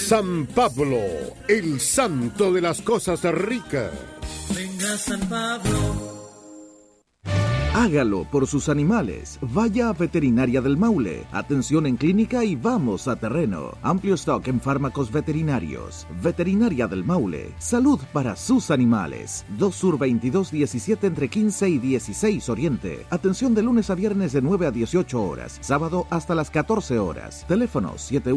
San Pablo, el santo de las cosas ricas. Venga San Pablo. Hágalo por sus animales. Vaya a Veterinaria del Maule. Atención en clínica y vamos a terreno. Amplio stock en fármacos veterinarios. Veterinaria del Maule. Salud para sus animales. 2 Sur 2217 entre 15 y 16 Oriente. Atención de lunes a viernes de 9 a 18 horas. Sábado hasta las 14 horas. Teléfono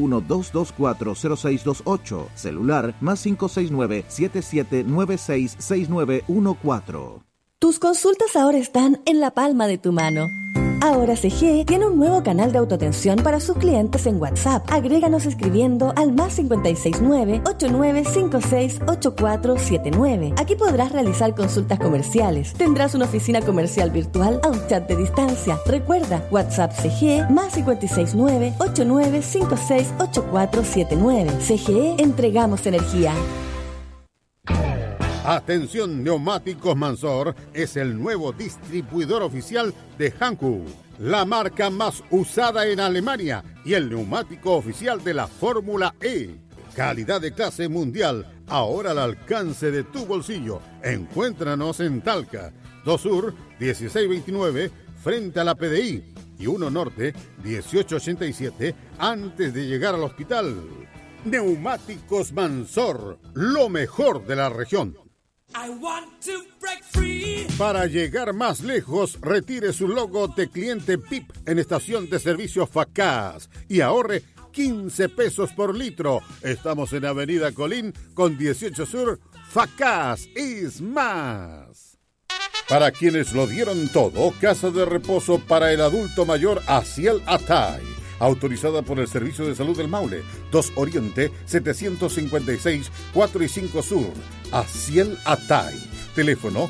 712240628. Celular +569 77966914. Tus consultas ahora están en la palma de tu mano. Ahora CGE tiene un nuevo canal de autoatención para sus clientes en WhatsApp. Agréganos escribiendo al +569-8956-8479. Aquí podrás realizar consultas comerciales. Tendrás una oficina comercial virtual a un chat de distancia. Recuerda, WhatsApp CGE +569-8956-8479. CGE, entregamos energía. Atención, Neumáticos Mansor es el nuevo distribuidor oficial de Hankook, la marca más usada en Alemania y el neumático oficial de la Fórmula E. Calidad de clase mundial, ahora al alcance de tu bolsillo. Encuéntranos en Talca, 2 Sur 1629, frente a la PDI, y 1 Norte 1887, antes de llegar al hospital. Neumáticos Mansor, lo mejor de la región. Para llegar más lejos, retire su logo de cliente PIP en estación de servicio Facaz y ahorre 15 pesos por litro. Estamos en Avenida Colín con 18 Sur. Facaz es más. Para quienes lo dieron todo, casa de reposo para el adulto mayor Asiel Atay. Autorizada por el Servicio de Salud del Maule, 2 Oriente, 756, 4 y 5 Sur. Asiel Atay. Teléfono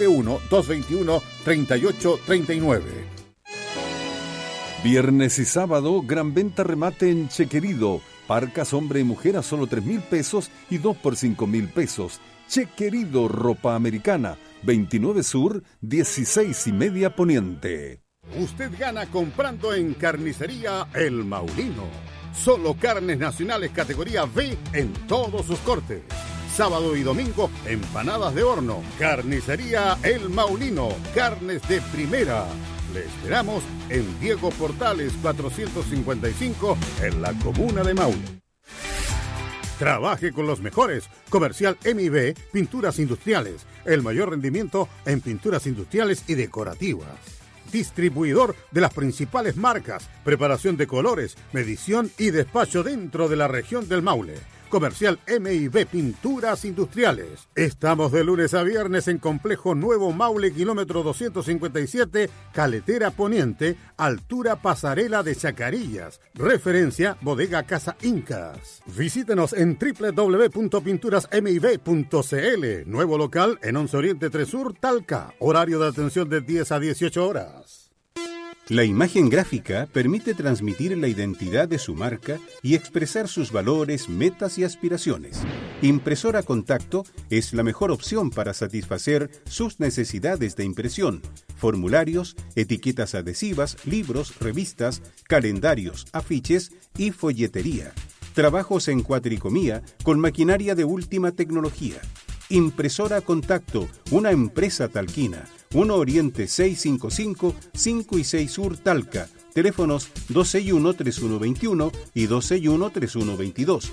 71-221-3839. Viernes y sábado, gran venta remate en Chequerido. Parcas hombre y mujer a solo 3,000 pesos y 2 por 5,000 pesos. Chequerido, ropa americana. 29 Sur, 16 y media Poniente. Usted gana comprando en Carnicería El Maulino. Solo carnes nacionales categoría B en todos sus cortes. Sábado y domingo, empanadas de horno. Carnicería El Maulino. Carnes de primera. Le esperamos en Diego Portales 455 en la comuna de Maule. Trabaje con los mejores. Comercial MIB Pinturas Industriales. El mayor rendimiento en pinturas industriales y decorativas. Distribuidor de las principales marcas, preparación de colores, medición y despacho dentro de la región del Maule. Comercial MIB Pinturas Industriales. Estamos de lunes a viernes en Complejo Nuevo Maule, kilómetro 257, Caletera Poniente, altura Pasarela de Chacarillas. Referencia Bodega Casa Incas. Visítenos en www.pinturasmib.cl. Nuevo local en 11 Oriente 3 Sur, Talca. Horario de atención de 10 a 18 horas. La imagen gráfica permite transmitir la identidad de su marca y expresar sus valores, metas y aspiraciones. Impresora Contacto es la mejor opción para satisfacer sus necesidades de impresión. Formularios, etiquetas adhesivas, libros, revistas, calendarios, afiches y folletería. Trabajos en cuatricomía con maquinaria de última tecnología. Impresora Contacto, una empresa talquina. 1 Oriente 655, 5 y 6 Sur Talca. Teléfonos 261-3121 y 261-3122.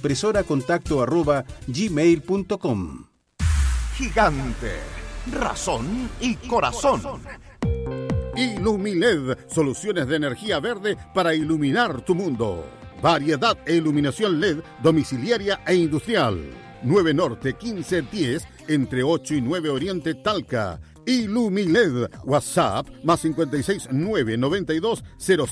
impresoracontacto@gmail.com. Gigante, razón y corazón. Ilumiled, soluciones de energía verde para iluminar tu mundo. Variedad e iluminación LED domiciliaria e industrial. 9 Norte 1510 entre 8 y 9 Oriente Talca. Ilumiled, WhatsApp +56 992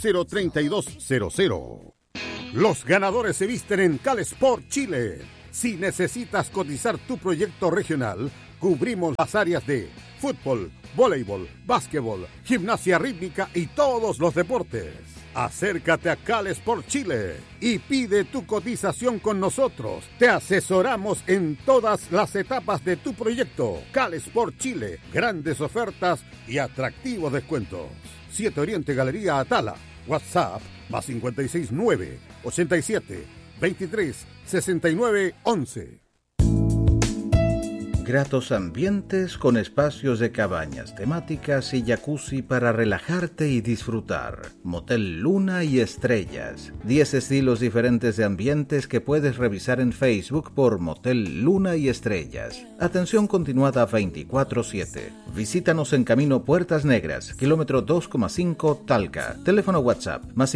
003200. Los ganadores se visten en CalSport Chile. Si necesitas cotizar tu proyecto regional, cubrimos las áreas de fútbol, voleibol, básquetbol, gimnasia rítmica y todos los deportes. Acércate a CalSport Chile y pide tu cotización con nosotros. Te asesoramos en todas las etapas de tu proyecto. CalSport Chile, grandes ofertas y atractivos descuentos. 7 Oriente Galería Atala, WhatsApp +569 87 23 69 11. Gratos ambientes con espacios de cabañas temáticas y jacuzzi para relajarte y disfrutar. Motel Luna y Estrellas. 10 estilos diferentes de ambientes que puedes revisar en Facebook por Motel Luna y Estrellas. Atención continuada 24/7. Visítanos en Camino Puertas Negras, kilómetro 2,5 Talca. Teléfono WhatsApp más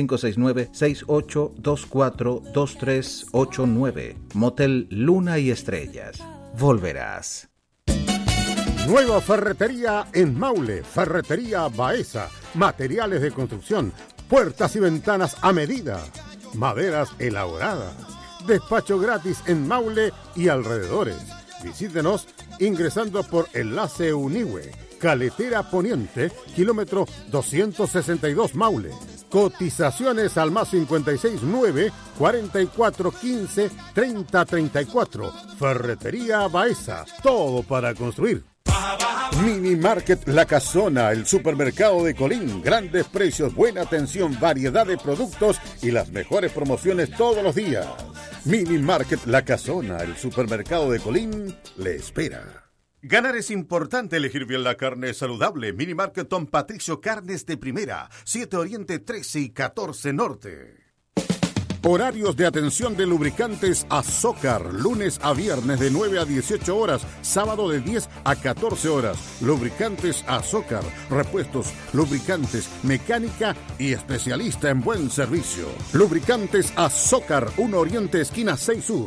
569-6824-2389. Motel Luna y Estrellas. Volverás. Nueva ferretería en Maule, Ferretería Baeza, materiales de construcción, puertas y ventanas a medida, maderas elaboradas, despacho gratis en Maule y alrededores. Visítenos ingresando por Enlace Unihue, Caletera Poniente, kilómetro 262 Maule. Cotizaciones al más 569 4415 3034. Ferretería Baeza, todo para construir. Mini Market La Casona, el supermercado de Colín. Grandes precios, buena atención, variedad de productos y las mejores promociones todos los días. Mini Market La Casona, el supermercado de Colín, le espera. Ganar es importante, elegir bien la carne saludable. Mini Market Don Patricio, carnes de primera, 7 Oriente 13 y 14 Norte. Horarios de atención de lubricantes Azócar, lunes a viernes de 9 a 18 horas, sábado de 10 a 14 horas. Lubricantes Azócar, repuestos, lubricantes, mecánica y especialista en buen servicio. Lubricantes Azócar, 1 Oriente, esquina 6 Sur.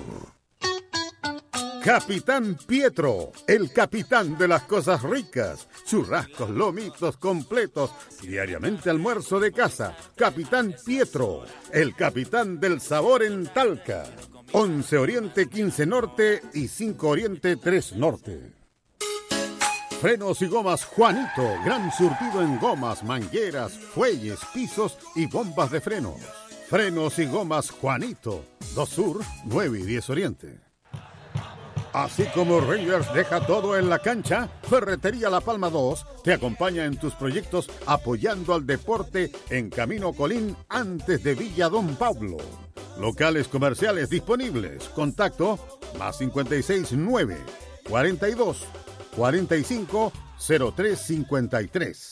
Capitán Pietro, el capitán de las cosas ricas. Churrascos, lomitos completos, diariamente almuerzo de casa. Capitán Pietro, el capitán del sabor en Talca. 11 Oriente, 15 Norte y 5 Oriente, 3 Norte. Frenos y gomas Juanito, gran surtido en gomas, mangueras, fuelles, pisos y bombas de frenos. Frenos y gomas Juanito, 2 Sur, 9 y 10 Oriente. Así como Rangers deja todo en la cancha, Ferretería La Palma 2 te acompaña en tus proyectos apoyando al deporte en Camino Colín antes de Villa Don Pablo. Locales comerciales disponibles. Contacto más 569 42 45 0353.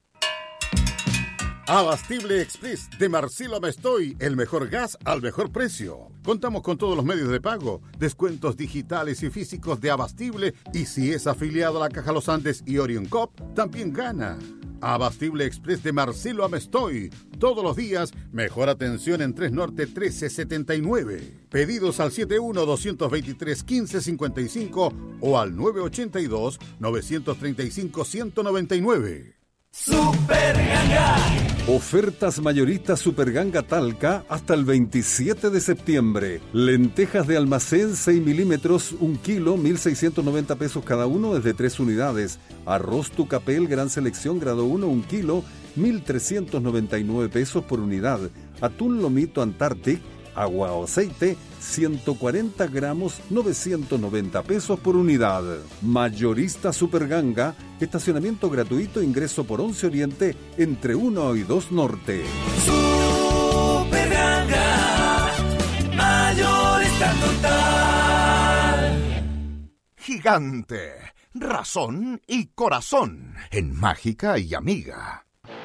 Abastible Express de Marcelo Mestoy, el mejor gas al mejor precio. Contamos con todos los medios de pago, descuentos digitales y físicos de Abastible, y si es afiliado a la Caja Los Andes y Orion Cop, también gana. Abastible Express de Marcelo Amestoy, todos los días, mejor atención en 3 Norte 1379. Pedidos al 71-223-1555 o al 982-935-199. Super Ganga. Ofertas mayoristas Super Ganga Talca hasta el 27 de septiembre. Lentejas de almacén 6 milímetros, 1 kilo, 1.690 pesos cada uno desde 3 unidades. Arroz Tucapel, gran selección, grado 1, 1 kilo, 1.399 pesos por unidad. Atún Lomito Antarctic, agua o aceite, 140 gramos, 990 pesos por unidad. Mayorista Super Ganga, estacionamiento gratuito, ingreso por 11 Oriente, entre 1 y 2 Norte. Super Ganga, mayorista total. Gigante, razón y corazón en Mágica y Amiga.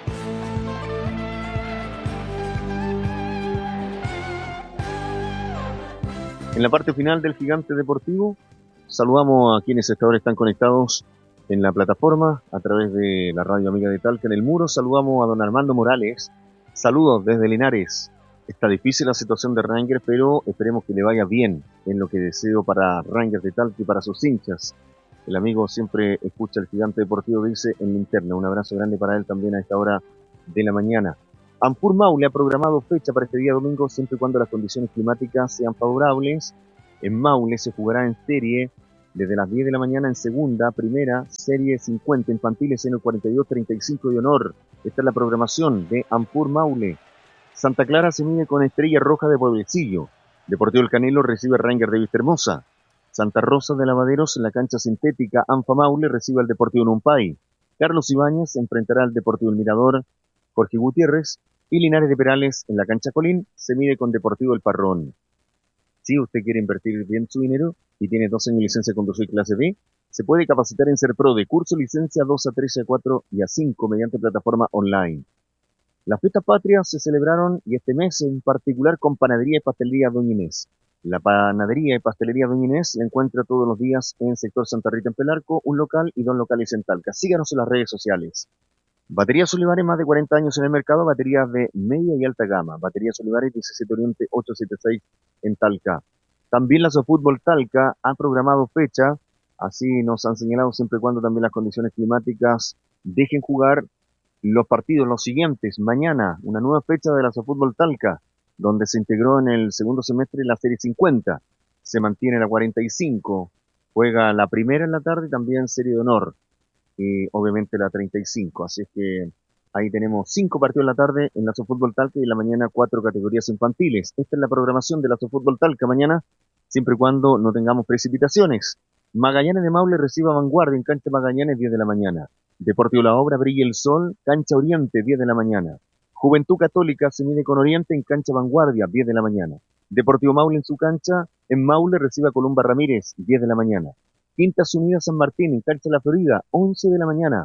En la parte final del Gigante Deportivo, saludamos a quienes hasta ahora están conectados en la plataforma a través de la Radio Amiga de Talca en el Muro. Saludamos a don Armando Morales. Saludos desde Linares. Está difícil la situación de Rangers, pero esperemos que le vaya bien en lo que deseo para Rangers de Talca y para sus hinchas. El amigo siempre escucha el Gigante Deportivo, dice, en linterna. Un abrazo grande para él también a esta hora de la mañana. Ampur Maule ha programado fecha para este día domingo siempre y cuando las condiciones climáticas sean favorables. En Maule se jugará en serie desde las 10 de la mañana en segunda, primera, serie 50 infantiles en el 42-35 de honor. Esta es la programación de Ampur Maule. Santa Clara se mide con Estrella Roja de Pueblecillo. Deportivo El Canelo recibe a Ranger de Vistahermosa. Santa Rosa de Lavaderos en la cancha sintética Anfa Maule recibe al Deportivo Numpay. Carlos Ibáñez enfrentará al Deportivo El Mirador. Jorge Gutiérrez y Linares de Perales en la cancha Colín se mide con Deportivo El Parrón. Si usted quiere invertir bien su dinero y tiene 2 años de licencia de conducir clase B, se puede capacitar en Serpro de curso licencia 2 a 3 a 4 y a 5 mediante plataforma online. Las fiestas patrias se celebraron y este mes en particular con Panadería y Pastelería Doña Inés. La Panadería y Pastelería Doña Inés la encuentra todos los días en el sector Santa Rita en Pelarco, un local y 2 locales en Talca. Síganos en las redes sociales. Baterías Olivares, más de 40 años en el mercado, baterías de media y alta gama. Baterías Olivares, 17 Oriente 876 en Talca. También la Sofútbol Talca ha programado fecha, así nos han señalado siempre y cuando también las condiciones climáticas dejen jugar los partidos los siguientes. Mañana, una nueva fecha de la Sofútbol Talca, donde se integró en el segundo semestre la Serie 50. Se mantiene la 45, juega la primera en la tarde y también Serie de Honor. Y obviamente la 35, así es que ahí tenemos 5 partidos en la tarde en la Sofútbol Talca y en la mañana 4 categorías infantiles. Esta es la programación de la Sofútbol Talca mañana, siempre y cuando no tengamos precipitaciones. Magallanes de Maule recibe a Vanguardia en cancha Magallanes 10 de la mañana. Deportivo La Obra Brilla el Sol, cancha Oriente 10 de la mañana. Juventud Católica se mide con Oriente en cancha Vanguardia 10 de la mañana. Deportivo Maule en su cancha en Maule recibe a Columba Ramírez 10 de la mañana. Quintas Unidas San Martín en cancha La Florida, 11 de la mañana.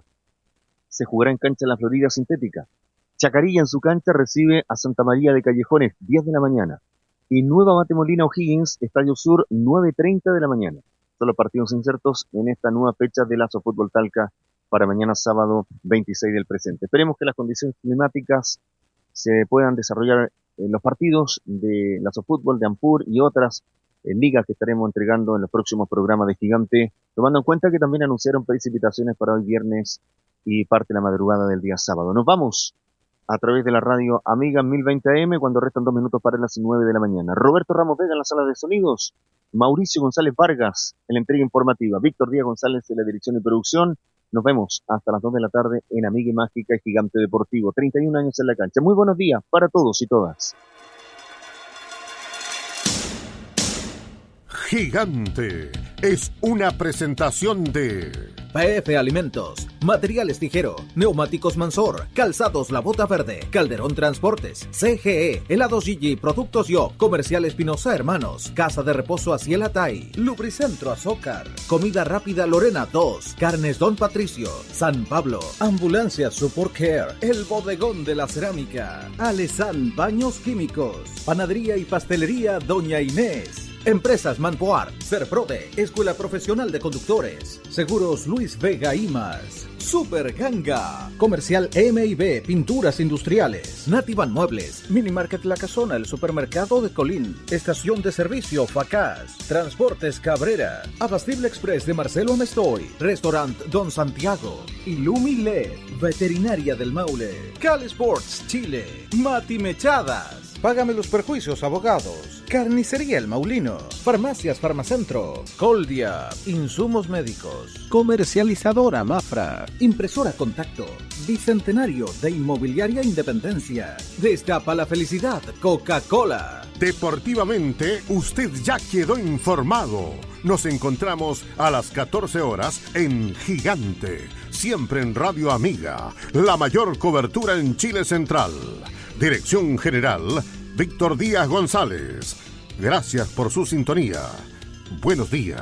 Se jugará en cancha La Florida sintética. Chacarilla en su cancha recibe a Santa María de Callejones, 10 de la mañana. Y Nueva Batemolina O'Higgins, Estadio Sur, 9:30 de la mañana. Son los partidos insertos en esta nueva fecha de la Sofútbol Talca para mañana sábado 26 del presente. Esperemos que las condiciones climáticas se puedan desarrollar en los partidos de la Sofútbol, de Ampur y otras ligas que estaremos entregando en los próximos programas de Gigante, tomando en cuenta que también anunciaron precipitaciones para hoy viernes y parte de la madrugada del día sábado. Nos vamos a través de la radio Amiga 1020 AM cuando restan 2 minutos para las 9 de la mañana. Roberto Ramos Vega en la sala de sonidos, Mauricio González Vargas en la entrega informativa, Víctor Díaz González en la dirección y producción. Nos vemos hasta las 2 de la tarde en Amiga y Mágica y Gigante Deportivo. 31 años en la cancha. Muy buenos días para todos y todas. Gigante es una presentación de PF Alimentos, Materiales Tijero, Neumáticos Mansor, Calzados La Bota Verde, Calderón Transportes, CGE, Helados Gigi, Productos Yo, Comercial Espinosa Hermanos, Casa de Reposo Asiel Atay, Lubricentro Azócar, Comida Rápida Lorena 2, Carnes Don Patricio, San Pablo, Ambulancia Support Care, El Bodegón de la Cerámica, Alesan Baños Químicos, Panadería y Pastelería Doña Inés, Empresas Manpoar, Serprode, Escuela Profesional de Conductores, Seguros Luis Vega y más, Super Ganga, Comercial M&B, Pinturas Industriales, Nativan Muebles, Mini Market La Casona, el Supermercado de Colín, Estación de Servicio Facaz, Transportes Cabrera, Abastible Express de Marcelo Amestoy, Restaurant Don Santiago, Illumi LED, Veterinaria del Maule, Cal Sports Chile, Mati Mechadas, Págame los Perjuicios Abogados, Carnicería El Maulino, Farmacias Farmacentro, Coldia, Insumos Médicos, Comercializadora Mafra, Impresora Contacto, Bicentenario de Inmobiliaria Independencia, Destapa la Felicidad, Coca-Cola. Deportivamente, usted ya quedó informado. Nos encontramos a las 14 horas en Gigante, siempre en Radio Amiga, la mayor cobertura en Chile Central. Dirección General, Víctor Díaz González. Gracias por su sintonía. Buenos días.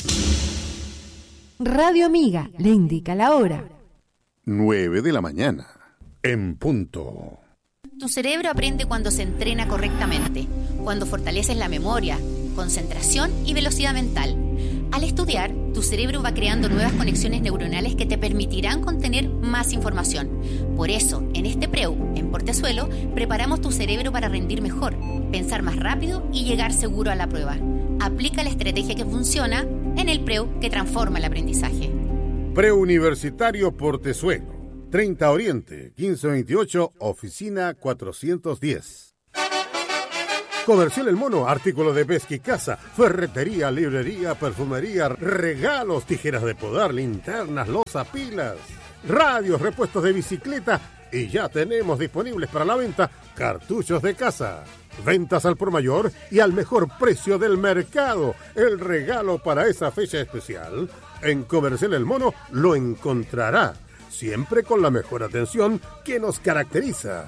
Radio Amiga le indica la hora. 9 de la mañana, en punto. Tu cerebro aprende cuando se entrena correctamente, cuando fortaleces la memoria, concentración y velocidad mental. Al estudiar, tu cerebro va creando nuevas conexiones neuronales que te permitirán contener más información. Por eso, en este PREU, en Portezuelo, preparamos tu cerebro para rendir mejor, pensar más rápido y llegar seguro a la prueba. Aplica la estrategia que funciona en el PREU que transforma el aprendizaje. Preuniversitario Portezuelo, 30 Oriente, 1528, oficina 410. Comercial El Mono, artículos de pesca y caza, ferretería, librería, perfumería, regalos, tijeras de podar, linternas, loza, pilas, radios, repuestos de bicicleta y ya tenemos disponibles para la venta cartuchos de caza. Ventas al por mayor y al mejor precio del mercado. El regalo para esa fecha especial en Comercial El Mono lo encontrará, siempre con la mejor atención que nos caracteriza.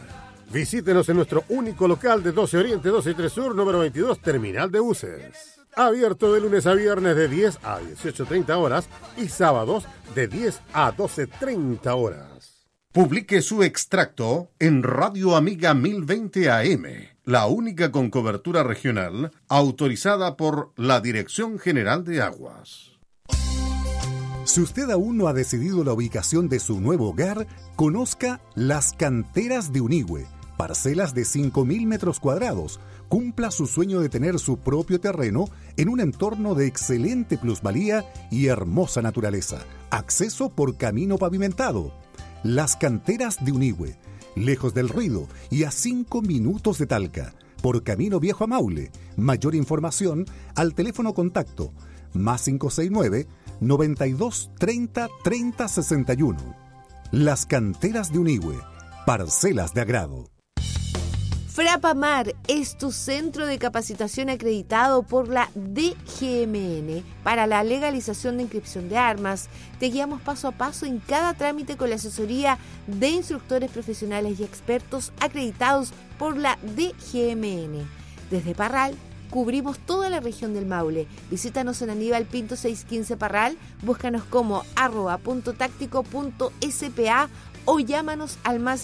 Visítenos en nuestro único local de 12 Oriente, 12 y 3 Sur, número 22, Terminal de Buses. Abierto de lunes a viernes de 10 a 18:30 horas y sábados de 10 a 12:30 horas. Publique su extracto en Radio Amiga 1020 AM, la única con cobertura regional autorizada por la Dirección General de Aguas. Si usted aún no ha decidido la ubicación de su nuevo hogar, conozca Las Canteras de Unigüe, parcelas de 5.000 metros cuadrados. Cumpla su sueño de tener su propio terreno en un entorno de excelente plusvalía y hermosa naturaleza. Acceso por camino pavimentado. Las Canteras de Unigüe, lejos del ruido y a 5 minutos de Talca, por camino viejo a Maule. Mayor información al teléfono contacto más 569 92 30 30 61. Las Canteras de Unigüe, parcelas de agrado. Frapamar es tu centro de capacitación acreditado por la DGMN para la legalización de inscripción de armas. Te guiamos paso a paso en cada trámite con la asesoría de instructores profesionales y expertos acreditados por la DGMN. Desde Parral, cubrimos toda la región del Maule. Visítanos en Aníbal Pinto 615 Parral, búscanos como @puntotáctico.spa o llámanos al más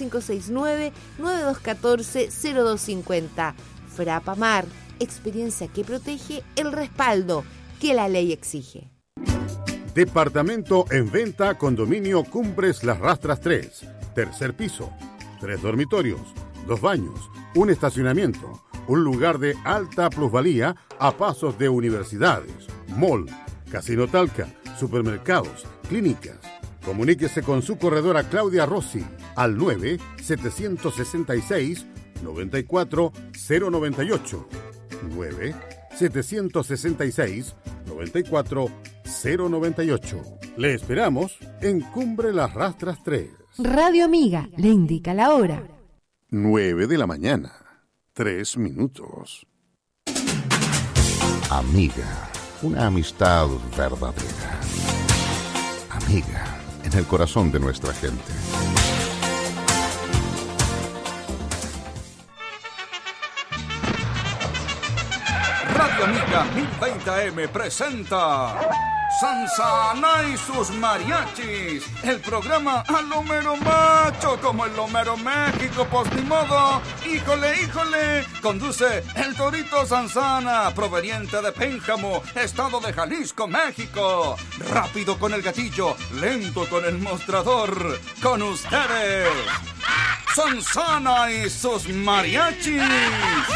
569-9214-0250. Frapamar, experiencia que protege, el respaldo que la ley exige. Departamento en venta, condominio Cumbres Las Rastras 3, tercer piso, 3 dormitorios, 2 baños, un estacionamiento, un lugar de alta plusvalía a pasos de universidades, mall, Casino Talca, supermercados, clínicas. Comuníquese con su corredora Claudia Rossi al 9-766-94-098. 9-766-94-098. Le esperamos en Cumbre Las Rastras 3. Radio Amiga le indica la hora. 9 de la mañana, 3 minutos. Amiga, una amistad verdadera. Amiga, en el corazón de nuestra gente. Radio Amiga 1020 AM presenta Sansana y sus mariachis, el programa a lo mero macho, como el Homero México, pues ni modo. Híjole, híjole, conduce el Torito Sansana, proveniente de Pénjamo, estado de Jalisco, México. Rápido con el gatillo, lento con el mostrador, con ustedes, Sansana y sus mariachis.